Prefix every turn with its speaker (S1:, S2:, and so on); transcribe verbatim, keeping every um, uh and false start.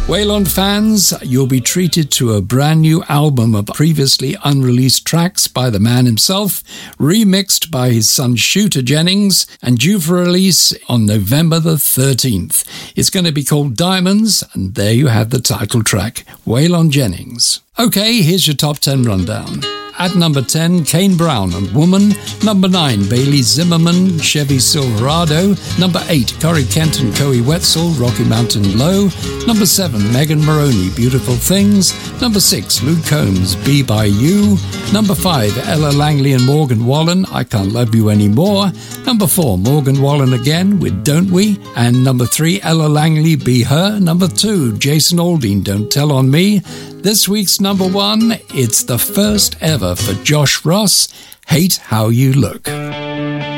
S1: Waylon fans, you'll be treated to a brand new album of previously unreleased tracks by the man himself, remixed by his son Shooter Jennings, and due for release on November the thirteenth. It's going to be called Diamonds, and there you have the title track, Waylon Jennings. Okay, here's your top ten rundown. At number ten, Kane Brown and Woman. Number nine, Bailey Zimmerman, Chevy Silverado. Number eight, Corey Kent and Coe Wetzel, Rocky Mountain Low. Number seven, Megan Moroney, Beautiful Things. Number six, Luke Combs, Be By You. Number five, Ella Langley and Morgan Wallen, I Can't Love You Anymore. Number four, Morgan Wallen again with Don't We. And number three, Ella Langley, Be Her. Number two, Jason Aldean, Don't Tell On Me. This week's number one, it's the first ever for Josh Ross, Hate How You Look.